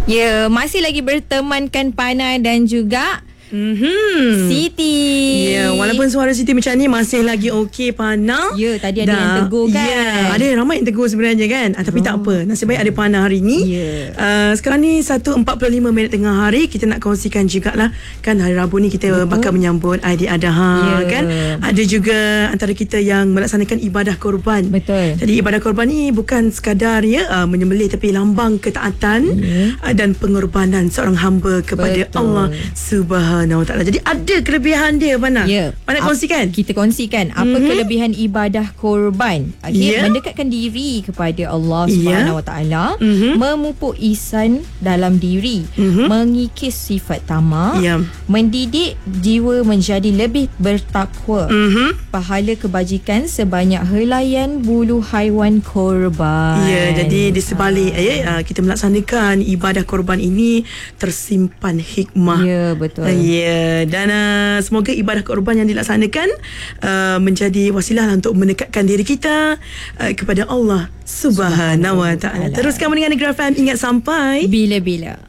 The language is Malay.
Ya, masih lagi bertemankan Pana dan juga Siti. Ya, walaupun suara Siti macam ni masih lagi okey, Pana. Ya, tadi ada yang tegur kan. Ya, ada ramai yang tegur sebenarnya kan. Tapi tak apa, nasib baik ada Pana hari ni. Ya. Sekarang ni 1.45 tengah hari. Kita nak kongsikan jugalah kan, hari Rabu ni kita bakal menyambut Aidiladha kan. Ada juga antara kita yang melaksanakan ibadah korban. Betul. Jadi ibadah korban ni bukan sekadar menyembelih, tapi lambang ketaatan dan pengorbanan seorang hamba kepada Allah Subhanahu Wa Taala. Jadi ada kelebihan dia, Pana. Ya. Pana kongsikan. Kita kongsikan apa kelebihan ibadah korban. Okey, mendekatkan diri kepada Allah Subhanahu Wa Taala, memupuk ihsan dalam diri, mengikis sifat tamak, mendidik jiwa menjadi lebih bertakwa, pahala kebajikan sebanyak helaian bulu haiwan korban. Ya, jadi di sebalik kita melaksanakan ibadah korban ini tersimpan hikmah. Ya, betul. Ya, dan semoga ibadah korban yang dilaksanakan menjadi wasilah untuk mendekatkan diri kita kepada Allah Subhanahu Wa Taala. Teruskan mendengar Negara FM, ingat sampai bila-bila.